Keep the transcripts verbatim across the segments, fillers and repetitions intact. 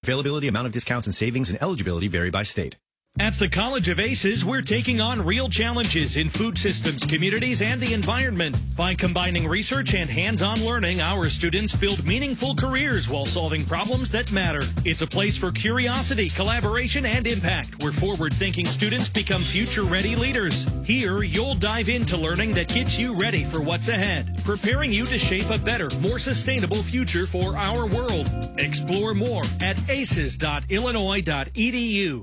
Availability, amount of discounts and savings, and eligibility vary by state. At the College of Aces, we're taking on real challenges in food systems, communities, and the environment. By combining research and hands-on learning, our students build meaningful careers while solving problems that matter. It's a place for curiosity, collaboration, and impact, where forward-thinking students become future-ready leaders. Here, you'll dive into learning that gets you ready for what's ahead, preparing you to shape a better, more sustainable future for our world. Explore more at aces dot illinois dot e d u.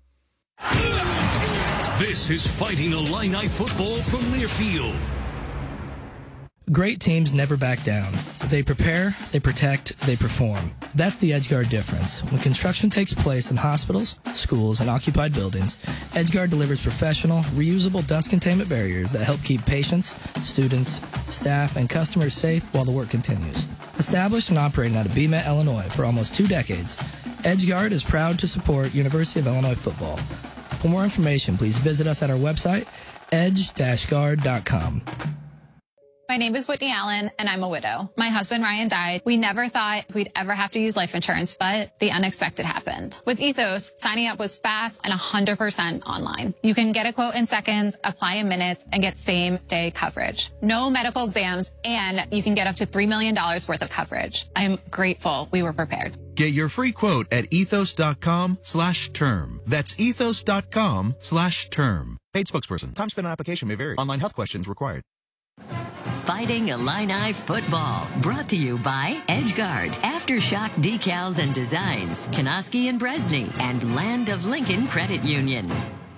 This is Fighting Illini football from Learfield. Great teams never back down. They prepare, they protect, they perform. That's the EdgeGuard difference. When construction takes place in hospitals, schools, and occupied buildings, EdgeGuard delivers professional, reusable dust containment barriers that help keep patients, students, staff, and customers safe while the work continues. Established and operating out of B M E T, Illinois for almost two decades, EdgeGuard is proud to support University of Illinois football. For more information, please visit us at our website, edge dash guard dot com. My name is Whitney Allen, and I'm a widow. My husband, Ryan, died. We never thought we'd ever have to use life insurance, but the unexpected happened. With Ethos, signing up was fast and one hundred percent online. You can get a quote in seconds, apply in minutes, and get same-day coverage. No medical exams, and you can get up to three million dollars worth of coverage. I'm grateful we were prepared. Get your free quote at ethos.com slash term. That's ethos.com slash term. Paid spokesperson. Time spent on application may vary. Online health questions required. Fighting Illini football, brought to you by EdgeGuard, Aftershock Decals and Designs, Kanoski and Bresney, and Land of Lincoln Credit Union.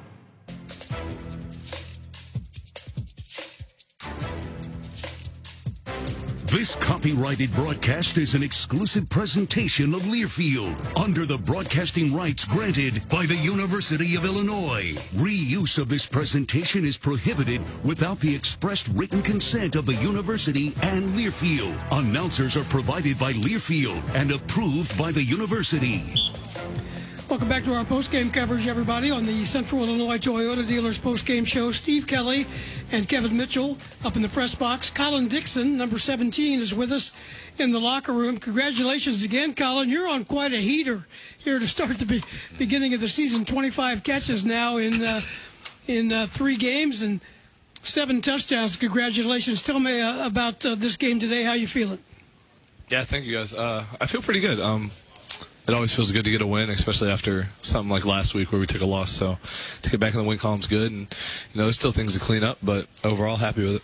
This copyrighted broadcast is an exclusive presentation of Learfield under the broadcasting rights granted by the University of Illinois. Reuse of this presentation is prohibited without the expressed written consent of the university and Learfield. Announcers are provided by Learfield and approved by the university. Welcome back to our post-game coverage, everybody, on the Central Illinois Toyota Dealers post-game show. Steve Kelly and Kevin Mitchell up in the press box. Colin Dixon, number seventeen, is with us in the locker room. Congratulations again, Colin. You're on quite a heater here to start the be- beginning of the season. twenty-five catches now in uh, in uh, three games and seven touchdowns. Congratulations. Tell me uh, about uh, this game today. How you feeling? Yeah, thank you, guys. Uh, I feel pretty good. Um, It always feels good to get a win, especially after something like last week where we took a loss. So to get back in the win column's good, and you know there's still things to clean up, but overall happy with it.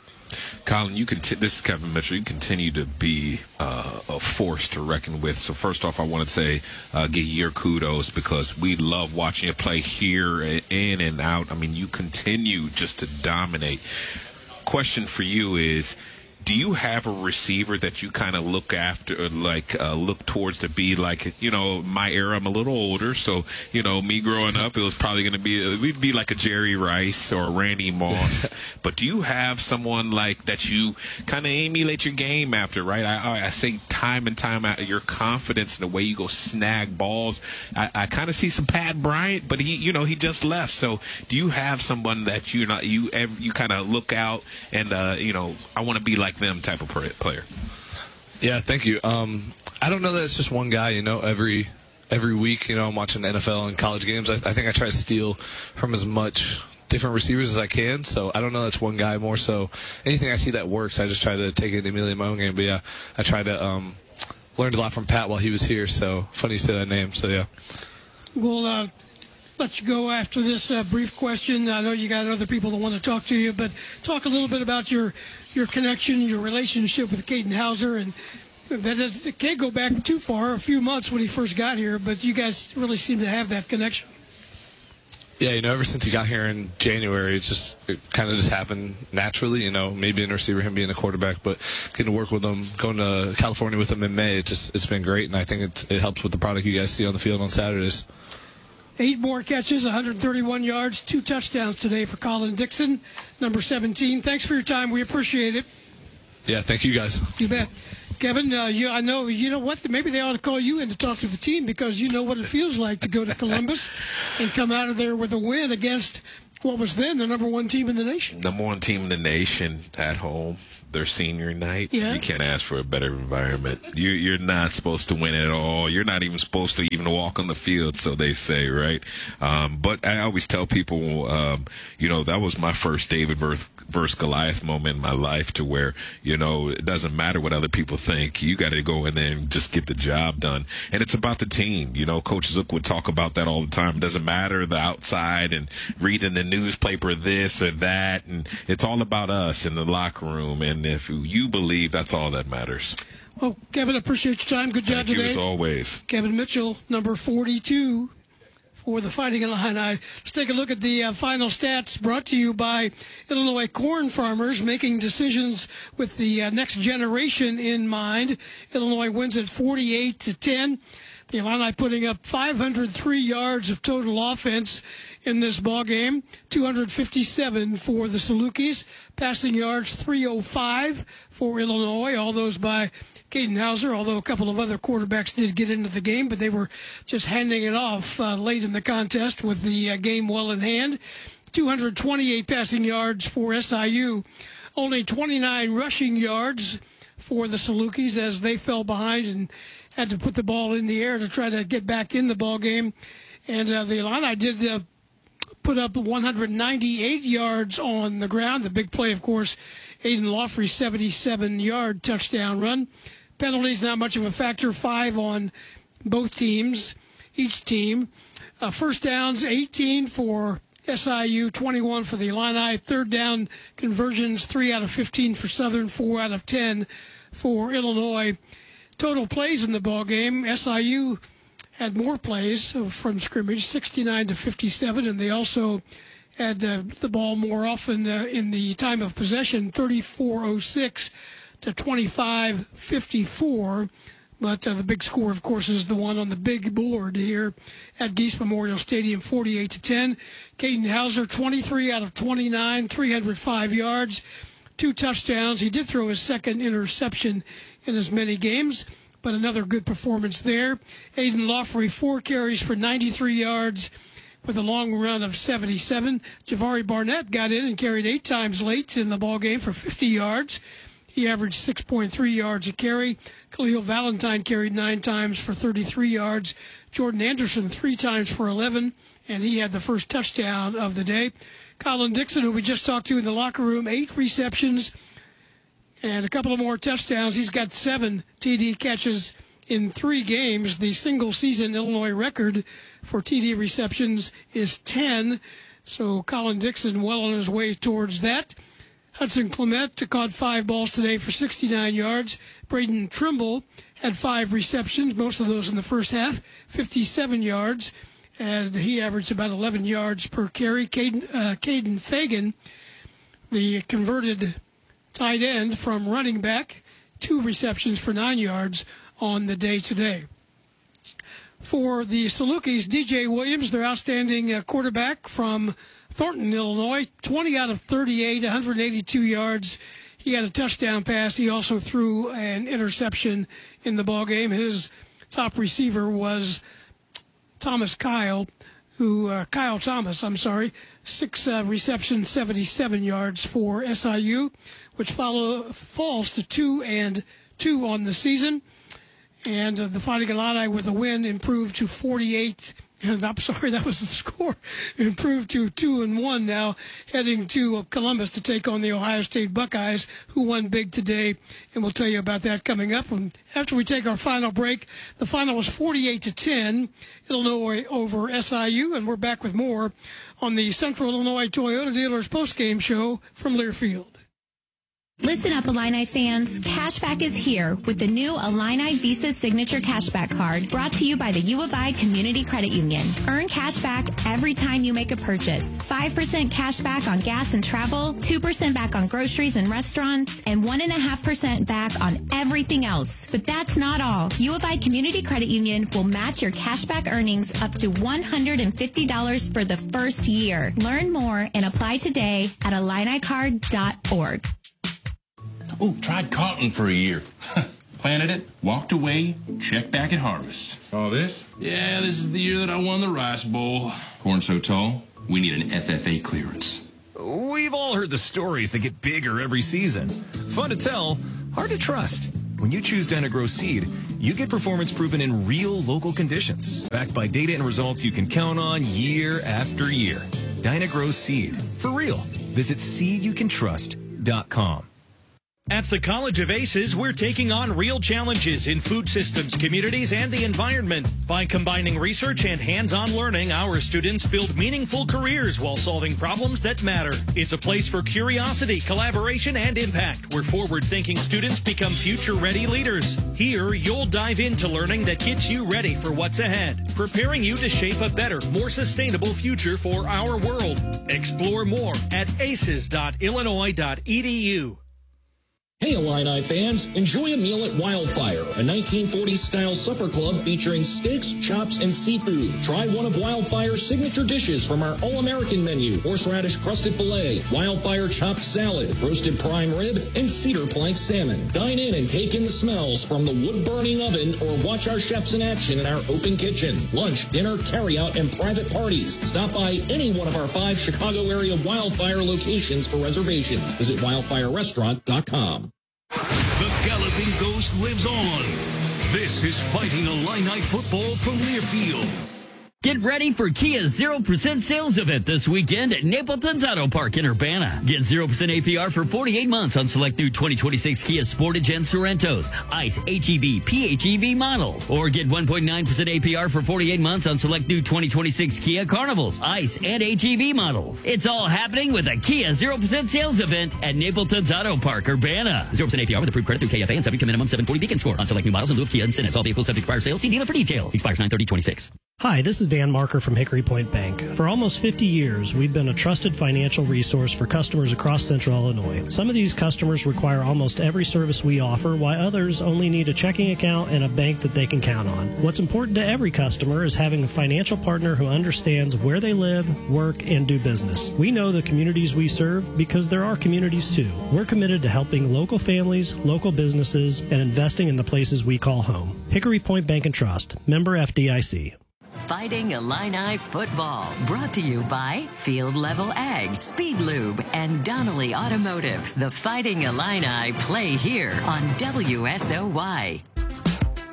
Colin, you can. This is Kevin Mitchell. You continue to be uh, a force to reckon with. So first off, I want to say uh, give you your kudos because we love watching you play here, in and out. I mean, you continue just to dominate. Question for you is, do you have a receiver that you kind of look after, like uh, look towards to be like, you know, my era? I'm a little older, so you know, me growing up, it was probably going to be we'd be like a Jerry Rice or a Randy Moss. But do you have someone like that you kind of emulate your game after? Right? I, I say time and time out, your confidence in the way you go snag balls. I, I kind of see some Pat Bryant, but he, you know, he just left. So do you have someone that you not you you kind of look out and uh, you know, I want to be like them type of player? Yeah, thank you. Um, I don't know that it's just one guy. You know, every every week, you know, I'm watching N F L and college games. I, I think I try to steal from as much different receivers as I can. So I don't know that's one guy. More so, anything I see that works, I just try to take it and emulate my own game. But yeah, I try to um, learned a lot from Pat while he was here. So funny you say that name. So yeah. We'll uh, let you go after this uh, brief question. I know you got other people that want to talk to you, but talk a little bit about your your connection, your relationship with Caden Hauser, and it can't go back too far, a few months when he first got here, but you guys really seem to have that connection. Yeah, you know, ever since he got here in January, it's just it kind of just happened naturally. You know, maybe in receiver, him being a quarterback, but getting to work with him, going to California with him in May, it just it's been great, and I think it's, it helps with the product you guys see on the field on Saturdays. Eight more catches, one hundred thirty-one yards, two touchdowns today for Colin Dixon, number seventeen. Thanks for your time. We appreciate it. Yeah, thank you guys. You bet. Kevin, uh, you, I know, you know what, maybe they ought to call you in to talk to the team because you know what it feels like to go to Columbus and come out of there with a win against what was then the number one team in the nation. Number one team in the nation at home. their senior night. Yeah. You can't ask for a better environment. You, you're not supposed to win at all. You're not even supposed to even walk on the field, so they say, right? Um, but I always tell people, um, you know, that was my first David versus, versus Goliath moment in my life, to where, you know, it doesn't matter what other people think. You got to go in there and just get the job done. And it's about the team. You know, Coach Zook would talk about that all the time. It doesn't matter the outside and reading the newspaper this or that. And it's all about us in the locker room. And if you believe, that's all that matters. Well, Kevin, appreciate your time. Good job Thank today. you as always. Kevin Mitchell, number forty-two for the Fighting Illini. Let's take a look at the uh, final stats brought to you by Illinois corn farmers, making decisions with the uh, next generation in mind. Illinois wins at forty-eight to ten. The Illini putting up five hundred three yards of total offense in this ball game, two hundred fifty-seven for the Salukis. Passing yards, three oh five for Illinois, all those by Caden Hauser, although a couple of other quarterbacks did get into the game, but they were just handing it off uh, late in the contest with the uh, game well in hand. two hundred twenty-eight passing yards for S I U. Only twenty-nine rushing yards for the Salukis as they fell behind and had to put the ball in the air to try to get back in the ball game. And uh, the Illini did uh, put up one hundred ninety-eight yards on the ground. The big play, of course, Aiden Laughery's seventy-seven yard touchdown run. Penalties, not much of a factor, five on both teams, each team. Uh, first downs, eighteen for S I U, twenty-one for the Illini. Third down conversions, three out of fifteen for Southern, four out of ten for Illinois. Total plays in the ball game, S I U had more plays from scrimmage, sixty-nine to fifty-seven, and they also had uh, the ball more often uh, in the time of possession, thirty-four oh six to twenty-five fifty-four. But uh, the big score, of course, is the one on the big board here at Geese Memorial Stadium, forty-eight to ten. Caden Hauser, twenty-three out of twenty-nine, three hundred five yards, two touchdowns. He did throw his second interception in as many games, but another good performance there. Aiden Laughery, four carries for ninety-three yards with a long run of seventy-seven. Javari Barnett got in and carried eight times late in the ballgame for fifty yards. He averaged six point three yards a carry. Khalil Valentine carried nine times for thirty-three yards. Jordan Anderson three times for eleven, and he had the first touchdown of the day. Colin Dixon, who we just talked to in the locker room, eight receptions and a couple of more touchdowns. He's got seven T D catches in three games. The single-season Illinois record for T D receptions is ten. So Colin Dixon well on his way towards that. Hudson Clement caught five balls today for sixty-nine yards. Braden Trimble had five receptions, most of those in the first half, fifty-seven yards. And he averaged about eleven yards per carry. Caden, uh, Caden Fagan, the converted tight end from running back, two receptions for nine yards on the day today. For the Salukis, D J Williams, their outstanding uh, quarterback from Thornton, Illinois, twenty out of thirty-eight, one hundred eighty-two yards. He had a touchdown pass. He also threw an interception in the ballgame. His top receiver was Thomas Kyle, who uh, Kyle Thomas, I'm sorry, six uh, receptions, seventy-seven yards for S I U, which follow falls to two and two on the season. And uh, the Fighting Illini with a win improved to forty-eight. And I'm sorry, that was the score. Improved to two and one now, heading to Columbus to take on the Ohio State Buckeyes, who won big today. And we'll tell you about that coming up. And after we take our final break, the final was forty-eight to ten, Illinois over S I U. And we're back with more on the Central Illinois Toyota Dealers postgame show from Learfield. Listen up, Illini fans. Cashback is here with the new Illini Visa Signature Cashback Card brought to you by the U of I Community Credit Union. Earn cashback every time you make a purchase. five percent cashback on gas and travel, two percent back on groceries and restaurants, and one point five percent back on everything else. But that's not all. U of I Community Credit Union will match your cashback earnings up to one hundred fifty dollars for the first year. Learn more and apply today at illini card dot org. Oh, tried cotton for a year. Planted it, walked away, checked back at harvest. All this? Yeah, this is the year that I won the Rice Bowl. Corn so tall, we need an F F A clearance. We've all heard the stories that get bigger every season. Fun to tell, hard to trust. When you choose Dynagrow Seed, you get performance proven in real local conditions, backed by data and results you can count on year after year. Dynagrow Seed, for real. Visit seed you can trust dot com. At the College of Aces, we're taking on real challenges in food systems, communities, and the environment. By combining research and hands-on learning, our students build meaningful careers while solving problems that matter. It's a place for curiosity, collaboration, and impact, where forward-thinking students become future-ready leaders. Here, you'll dive into learning that gets you ready for what's ahead, preparing you to shape a better, more sustainable future for our world. Explore more at aces dot illinois dot e d u. Hey Illini fans, enjoy a meal at Wildfire, a nineteen forties-style supper club featuring steaks, chops, and seafood. Try one of Wildfire's signature dishes from our all-American menu: horseradish crusted filet, Wildfire chopped salad, roasted prime rib, and cedar plank salmon. Dine in and take in the smells from the wood-burning oven, or watch our chefs in action in our open kitchen. Lunch, dinner, carry-out, and private parties. Stop by any one of our five Chicago area Wildfire locations for reservations. Visit wildfire restaurant dot com. The Galloping Ghost lives on. This is Fighting Illini Football from Learfield. Get ready for Kia's zero percent sales event this weekend at Napleton's Auto Park in Urbana. Get zero percent A P R for forty-eight months on select new twenty twenty-six Kia Sportage and Sorrentos, ICE, H E V, P H E V models. Or get one point nine percent A P R for forty-eight months on select new twenty twenty-six Kia Carnivals, ICE, and H E V models. It's all happening with a Kia zero percent sales event at Napleton's Auto Park, Urbana. zero percent A P R with approved credit through K F A and subject to minimum seven forty beacon score on select new models in lieu of Kia incentives. All vehicles subject to prior sales. See dealer for details. Expires nine thirty twenty-six. Hi, this is Dan Marker from Hickory Point Bank. For almost fifty years, we've been a trusted financial resource for customers across Central Illinois. Some of these customers require almost every service we offer, while others only need a checking account and a bank that they can count on. What's important to every customer is having a financial partner who understands where they live, work, and do business. We know the communities we serve because there are communities too. We're committed to helping local families, local businesses, and investing in the places we call home. Hickory Point Bank and Trust, member F D I C. Fighting Illini Football, brought to you by Field Level Ag, Speed Lube, and Donnelly Automotive. The Fighting Illini play here on W S O Y.